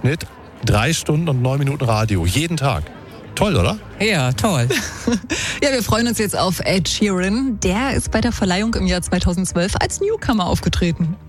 Schnitt 3 Stunden und 9 Minuten Radio. Jeden Tag. Toll, oder? Ja, toll. Ja, wir freuen uns jetzt auf Ed Sheeran. Der ist bei der Verleihung im Jahr 2012 als Newcomer aufgetreten.